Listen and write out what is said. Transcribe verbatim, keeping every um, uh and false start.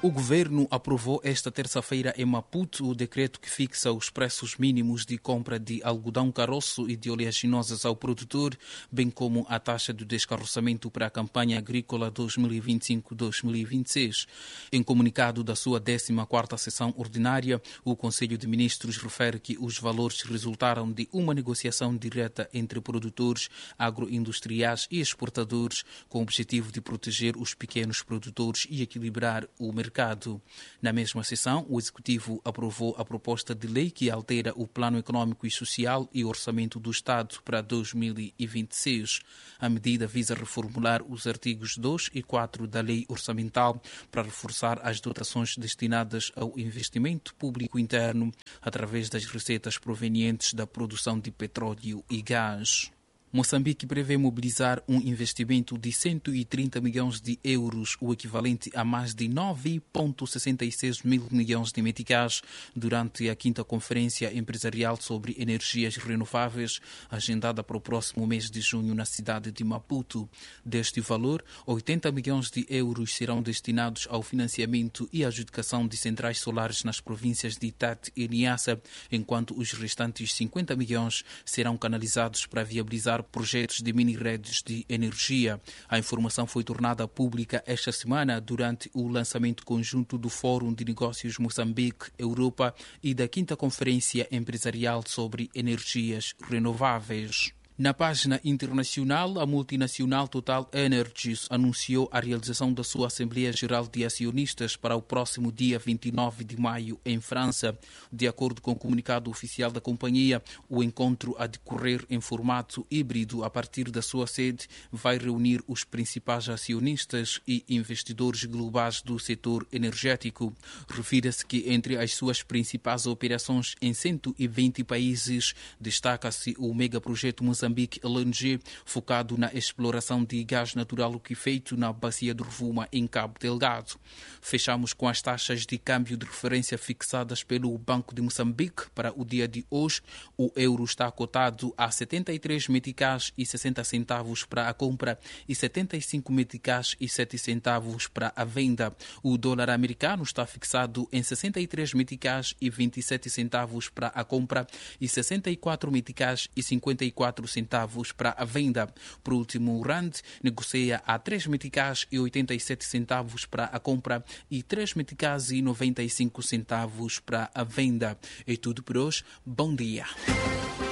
O governo aprovou esta terça-feira em Maputo o decreto que fixa os preços mínimos de compra de algodão caroço e de oleaginosas ao produtor, bem como a taxa de descarroçamento para a campanha agrícola dois mil e vinte e cinco a dois mil e vinte e seis. Em comunicado da sua décima quarta sessão ordinária, o Conselho de Ministros refere que os valores resultaram de uma negociação direta entre produtores agroindustriais e exportadores, com o objetivo de proteger os pequenos produtores e equilibrar o mercado. Na mesma sessão, o Executivo aprovou a proposta de lei que altera o Plano Econômico e Social e Orçamento do Estado para dois mil e vinte e seis. A medida visa reformular os artigos dois e quatro da Lei Orçamental para reforçar as dotações destinadas ao investimento público interno através das receitas provenientes da produção de petróleo e gás. Moçambique prevê mobilizar um investimento de cento e trinta milhões de euros, o equivalente a mais de nove vírgula sessenta e seis mil milhões de meticais, durante a quinta Conferência Empresarial sobre Energias Renováveis, agendada para o próximo mês de junho na cidade de Maputo. Deste valor, oitenta milhões de euros serão destinados ao financiamento e adjudicação de centrais solares nas províncias de Tete e Niassa, enquanto os restantes cinquenta milhões serão canalizados para viabilizar projetos de mini-redes de energia. A informação foi tornada pública esta semana durante o lançamento conjunto do Fórum de Negócios Moçambique-Europa e da quinta Conferência Empresarial sobre Energias Renováveis. Na página internacional, a multinacional Total Energies anunciou a realização da sua Assembleia Geral de Acionistas para o próximo dia vinte e nove de maio em França. De acordo com o comunicado oficial da companhia, o encontro a decorrer em formato híbrido a partir da sua sede vai reunir os principais acionistas e investidores globais do setor energético. Refira-se que entre as suas principais operações em cento e vinte países destaca-se o megaprojeto Moçambique L N G, focado na exploração de gás natural liquefeito na bacia do Rovuma, em Cabo Delgado. Fechamos com as taxas de câmbio de referência fixadas pelo Banco de Moçambique para o dia de hoje. O euro está cotado a setenta e três meticais e sessenta centavos para a compra e setenta e cinco meticais e sete centavos para a venda. O dólar americano está fixado em sessenta e três meticais e vinte e sete centavos para a compra e sessenta e quatro meticais e cinquenta e quatro centavos para a venda. Por último, o rand negocia a três meticais e oitenta e sete centavos para a compra e três meticais e noventa e cinco centavos para a venda. É tudo por hoje. Bom dia.